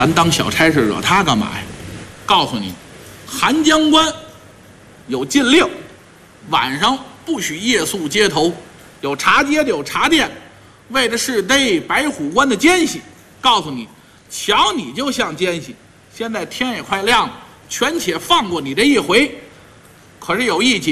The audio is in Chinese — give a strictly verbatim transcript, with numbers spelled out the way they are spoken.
咱当小差事惹他干嘛呀？告诉你，韩将官有禁令，晚上不许夜宿街头，有茶街的有茶店，为的是逮白虎关的奸细。告诉你，瞧你就像奸细。现在天也快亮了，权且放过你这一回。可是有一节。